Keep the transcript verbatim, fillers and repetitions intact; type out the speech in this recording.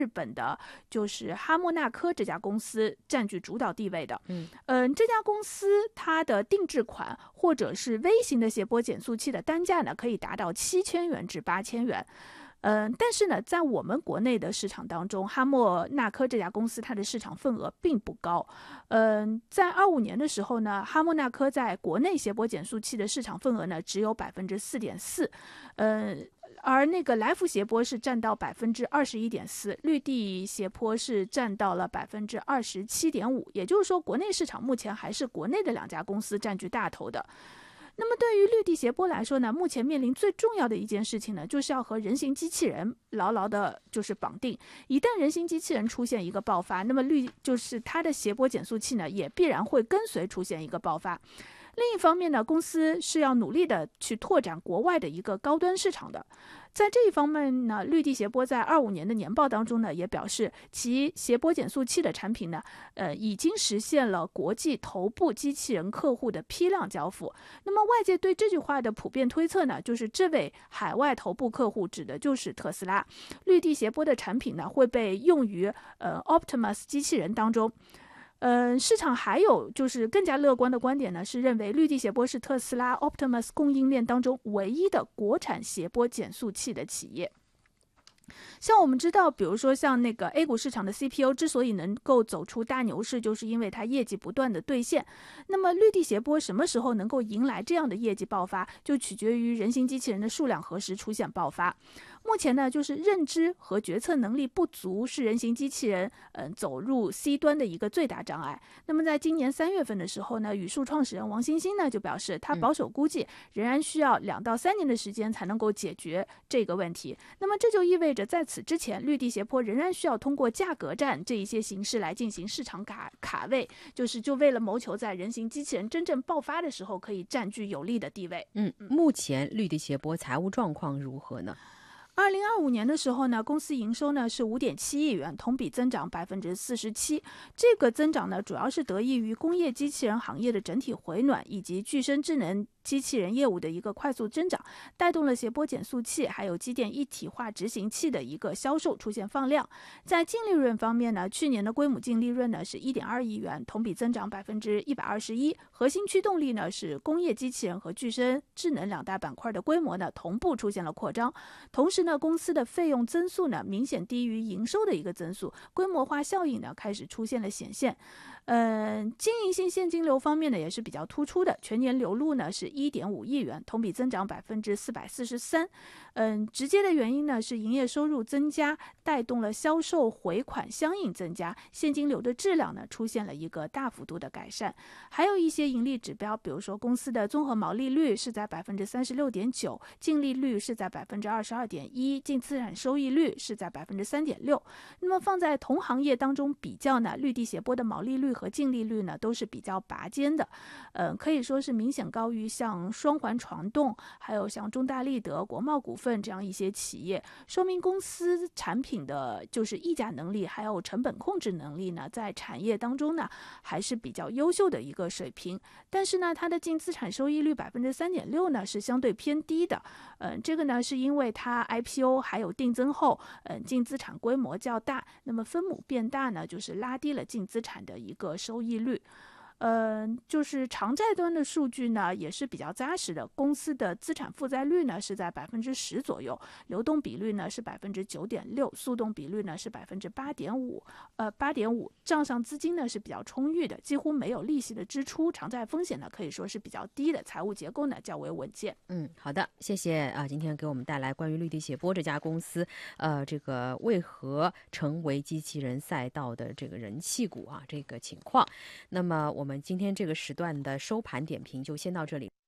日本的就是哈莫纳科这家公司占据主导地位的。 嗯嗯，这家公司它的定制款或者是微型的谐波减速器的单价呢，可以达到七千元至八千元。嗯，但是呢，在我们国内的市场当中，哈莫纳科这家公司它的市场份额并不高。嗯，在二五年的时候呢，哈莫纳科在国内谐波减速器的市场份额呢只有百分之四点四，嗯。而那个来福谐波是占到百分之二十一点四，绿地谐波是占到了百分之二十七点五，也就是说，国内市场目前还是国内的两家公司占据大头的。那么对于绿地谐波来说呢，目前面临最重要的一件事情呢，就是要和人形机器人牢牢的就是绑定。一旦人形机器人出现一个爆发，那么绿就是它的谐波减速器呢，也必然会跟随出现一个爆发。另一方面呢，公司是要努力的去拓展国外的一个高端市场的。在这一方面呢，绿地谐波在二五年的年报当中呢，也表示其谐波减速器的产品呢，呃，已经实现了国际头部机器人客户的批量交付。那么外界对这句话的普遍推测呢，就是这位海外头部客户指的就是特斯拉。绿地谐波的产品呢，会被用于呃 Optimus 机器人当中。嗯，市场还有就是更加乐观的观点呢，是认为绿地谐波是特斯拉 Optimus 供应链当中唯一的国产谐波减速器的企业。像我们知道，比如说像那个 A 股市场的 C P U 之所以能够走出大牛市，就是因为它业绩不断的兑现。那么绿地谐波什么时候能够迎来这样的业绩爆发，就取决于人形机器人的数量何时出现爆发。目前呢，就是认知和决策能力不足是人形机器人嗯、呃、走入 C 端的一个最大障碍。那么在今年三月份的时候呢，宇树创始人王星星呢就表示，他保守估计仍然需要两到三年的时间才能够解决这个问题。那么这就意味着在此之前，绿地谐波仍然需要通过价格战这一些形式来进行市场卡卡位，就是就为了谋求在人形机器人真正爆发的时候可以占据有利的地位。 嗯，目前绿地谐波财务状况如何呢？ 二零二五年的时候呢，公司营收呢是五点七亿元，同比增长百分之四十七。这个增长呢，主要是得益于工业机器人行业的整体回暖，以及具身智能机器人业务的一个快速增长，带动了谐波减速器还有机电一体化执行器的一个销售出现放量。在净利润方面呢，去年的归母净利润呢是一点二亿元，同比增长百分之一百二十一。核心驱动力呢是工业机器人和具身智能两大板块的规模呢同步出现了扩张，同时呢，公司的费用增速呢明显低于营收的一个增速，规模化效应呢开始出现了显现。嗯，经营性现金流方面呢也是比较突出的，全年流入呢是一点五亿元，同比增长百分之四百四十三。嗯，直接的原因呢是营业收入增加，带动了销售回款相应增加，现金流的质量呢出现了一个大幅度的改善。还有一些盈利指标，比如说公司的综合毛利率是在百分之三十六点九，净利率是在百分之二十二点一，净资产收益率是在百分之三点六。那么放在同行业当中比较呢，绿地谐波的毛利率和净利率呢都是比较拔尖的，呃，可以说是明显高于像双环传动，还有像中大立德、国贸股份这样一些企业，说明公司产品的就是议价能力还有成本控制能力呢，在产业当中呢还是比较优秀的一个水平。但是呢，它的净资产收益率百分之三点六呢是相对偏低的，嗯、呃，这个呢是因为它 I P O 还有定增后，嗯、呃，净资产规模较大，那么分母变大呢，就是拉低了净资产的一个收益率。呃，就是偿债端的数据呢也是比较扎实的，公司的资产负债率呢是在百分之十左右，流动比率呢是百分之九点六，速动比率呢是百分之八点五，呃八点五，账上资金呢是比较充裕的，几乎没有利息的支出，偿债风险呢可以说是比较低的，财务结构呢较为稳健。 嗯，好的，谢谢啊，今天给我们带来关于绿地谐波这家公司，呃，这个为何成为机器人赛道的这个人气股啊，这个情况。那么我们今天这个时段的收盘点评就先到这里。